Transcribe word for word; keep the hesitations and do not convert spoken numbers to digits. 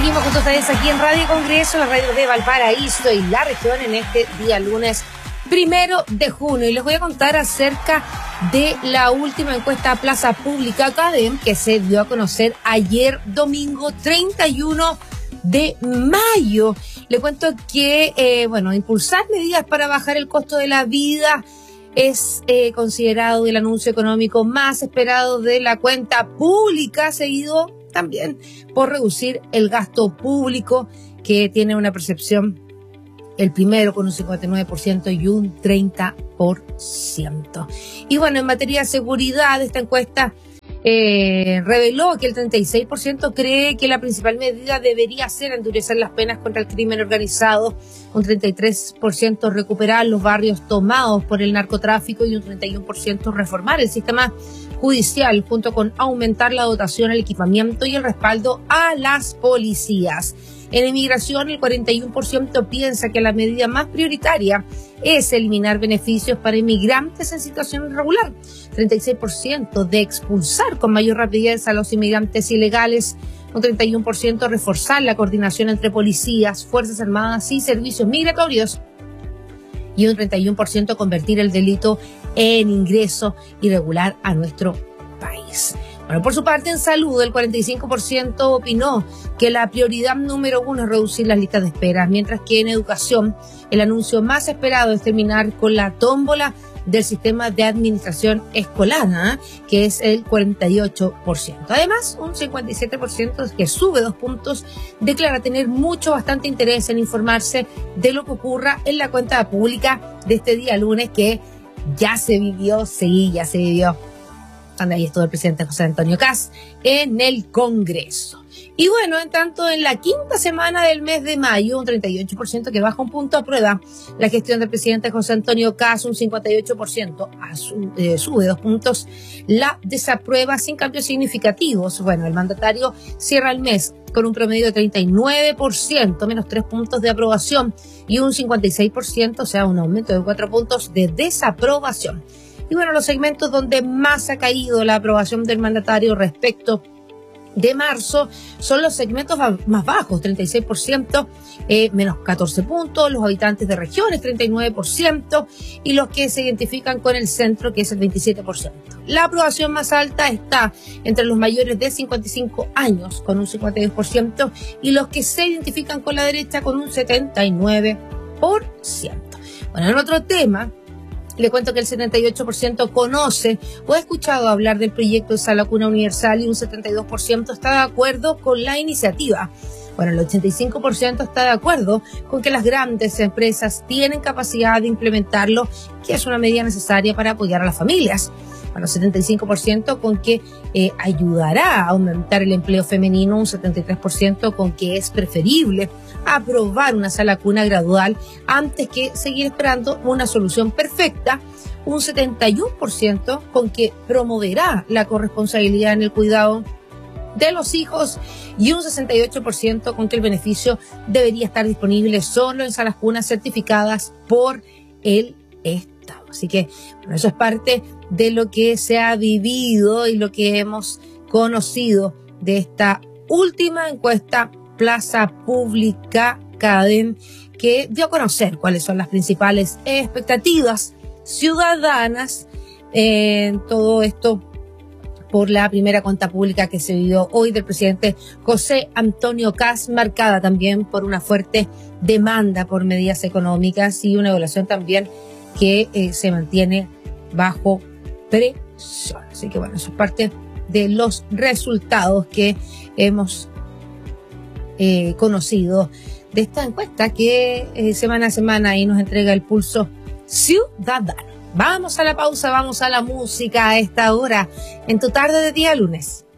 Seguimos junto a ustedes aquí en Radio Congreso, la radio de Valparaíso y la región en este día lunes primero de junio. Y les voy a contar acerca de la última encuesta Plaza Pública Cadem que se dio a conocer ayer domingo treinta y uno de mayo. Le cuento que, eh, bueno, impulsar medidas para bajar el costo de la vida es eh, considerado el anuncio económico más esperado de la cuenta pública, seguido también por reducir el gasto público, que tiene una percepción el primero con un cincuenta y nueve por ciento y un treinta por ciento. Y bueno, en materia de seguridad, esta encuesta eh, reveló que el treinta y seis por ciento cree que la principal medida debería ser endurecer las penas contra el crimen organizado, un treinta y tres por ciento recuperar los barrios tomados por el narcotráfico y un treinta y uno por ciento reformar el sistema judicial, junto con aumentar la dotación, el equipamiento y el respaldo a las policías. En inmigración, el cuarenta y uno por ciento piensa que la medida más prioritaria es eliminar beneficios para inmigrantes en situación irregular. treinta y seis por ciento de expulsar con mayor rapidez a los inmigrantes ilegales. Un treinta y uno por ciento reforzar la coordinación entre policías, fuerzas armadas y servicios migratorios. Y un treinta y uno por ciento convertir el delito en ingreso irregular a nuestro país. Bueno, por su parte, en salud, el cuarenta y cinco por ciento opinó que la prioridad número uno es reducir las listas de espera, mientras que en educación el anuncio más esperado es terminar con la tómbola del sistema de administración escolar, ¿eh? que es el cuarenta y ocho por ciento. Además, un cincuenta y siete por ciento que sube dos puntos declara tener mucho, bastante interés en informarse de lo que ocurra en la cuenta pública de este día lunes, que ya se vivió, sí, ya se vivió. Ahí estuvo el presidente José Antonio Kast en el Congreso. Y bueno, en tanto, en la quinta semana del mes de mayo, un treinta y ocho por ciento que baja un punto a prueba la gestión del presidente José Antonio Kast, un cincuenta y ocho por ciento a su, eh, sube dos puntos, la desaprueba sin cambios significativos. Bueno, el mandatario cierra el mes con un promedio de treinta y nueve por ciento, menos tres puntos de aprobación, y un cincuenta y seis por ciento, o sea, un aumento de cuatro puntos de desaprobación. Y bueno, los segmentos donde más ha caído la aprobación del mandatario respecto de marzo son los segmentos más bajos, treinta y seis por ciento, eh, menos catorce puntos, los habitantes de regiones, treinta y nueve por ciento, y los que se identifican con el centro, que es el veintisiete por ciento. La aprobación más alta está entre los mayores de cincuenta y cinco años, con un cincuenta y dos por ciento, y los que se identifican con la derecha, con un setenta y nueve por ciento. Bueno, en otro tema, le cuento que el setenta y ocho por ciento conoce o ha escuchado hablar del proyecto de Sala Cuna Universal y un setenta y dos por ciento está de acuerdo con la iniciativa. Bueno, el ochenta y cinco por ciento está de acuerdo con que las grandes empresas tienen capacidad de implementarlo, que es una medida necesaria para apoyar a las familias. Bueno, setenta y cinco por ciento con que eh, ayudará a aumentar el empleo femenino, un setenta y tres por ciento con que es preferible aprobar una sala cuna gradual antes que seguir esperando una solución perfecta, un setenta y uno por ciento con que promoverá la corresponsabilidad en el cuidado de los hijos y un sesenta y ocho por ciento con que el beneficio debería estar disponible solo en salas cunas certificadas por el Estado. Así que, bueno, eso es parte de lo que se ha vivido y lo que hemos conocido de esta última encuesta Plaza Pública Cadem, que dio a conocer cuáles son las principales expectativas ciudadanas en todo esto por la primera cuenta pública que se vivió hoy del presidente José Antonio Kast, marcada también por una fuerte demanda por medidas económicas y una evaluación también que eh, se mantiene bajo presión. Así que bueno, eso es parte de los resultados que hemos eh, conocido de esta encuesta que eh, semana a semana ahí nos entrega el pulso ciudadano. Vamos a la pausa, vamos a la música a esta hora en tu tarde de día lunes.